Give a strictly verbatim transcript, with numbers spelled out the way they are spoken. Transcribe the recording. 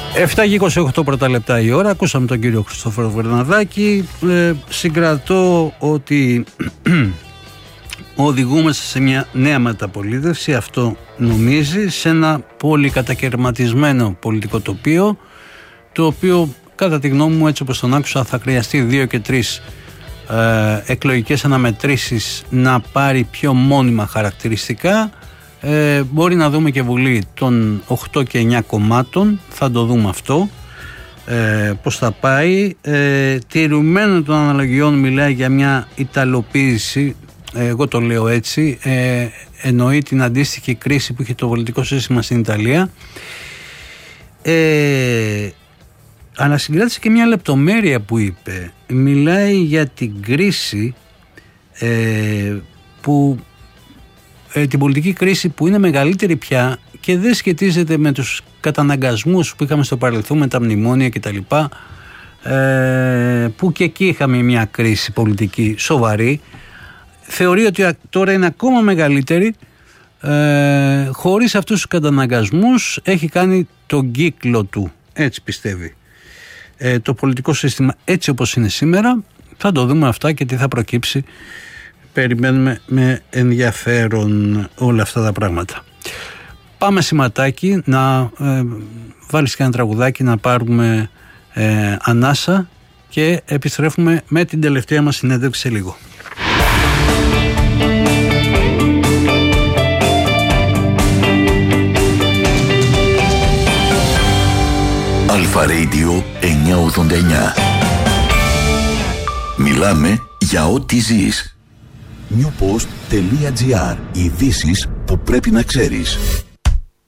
εφτά και είκοσι οκτώ πρώτα λεπτά η ώρα. Ακούσαμε τον κύριο Χριστόφορο Βερναδάκη. Ε, συγκρατώ ότι οδηγούμαστε σε μια νέα μεταπολίτευση, αυτό νομίζει, σε ένα πολύ κατακαιρματισμένο πολιτικό τοπίο, το οποίο κατά τη γνώμη μου, έτσι όπως τον άκουσα, θα χρειαστεί δύο και τρεις ε, εκλογικές αναμετρήσεις να πάρει πιο μόνιμα χαρακτηριστικά. Ε, μπορεί να δούμε και βουλή των οκτώ και εννιά κομμάτων, θα το δούμε αυτό, ε, πώς θα πάει. Ε, τηρουμένων των αναλογιών μιλάει για μια ιταλοποίηση, ε, εγώ το λέω έτσι, ε, εννοεί την αντίστοιχη κρίση που είχε το πολιτικό σύστημα στην Ιταλία. Ε, ανασυγκράτησε και μια λεπτομέρεια που είπε, μιλάει για την κρίση ε, που ε, την πολιτική κρίση που είναι μεγαλύτερη πια και δεν σχετίζεται με τους καταναγκασμούς που είχαμε στο παρελθόν, με τα μνημόνια κτλ, ε, που και εκεί είχαμε μια κρίση πολιτική σοβαρή. Θεωρεί ότι τώρα είναι ακόμα μεγαλύτερη, ε, χωρίς αυτούς τους καταναγκασμούς έχει κάνει τον κύκλο του, έτσι πιστεύει. Ε, το πολιτικό σύστημα έτσι όπως είναι σήμερα, θα το δούμε αυτά και τι θα προκύψει. Περιμένουμε με ενδιαφέρον όλα αυτά τα πράγματα. Πάμε σηματάκι, να ε, βάλεις και ένα τραγουδάκι, να πάρουμε ε, ανάσα και επιστρέφουμε με την τελευταία μας συνέντευξη σε λίγο. Αλφα Radio εννιακόσια ογδόντα εννιά. Μιλάμε για ό,τι ζεις. newpost.gr. Ειδήσεις που πρέπει να ξέρεις.